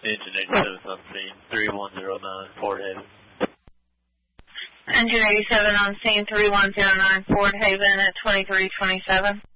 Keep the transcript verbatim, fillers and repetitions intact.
Engine eighty-seven on scene, three one zero nine, Fort Haven. Engine eighty-seven on scene, three one zero nine, Fort Haven at twenty-three twenty-seven.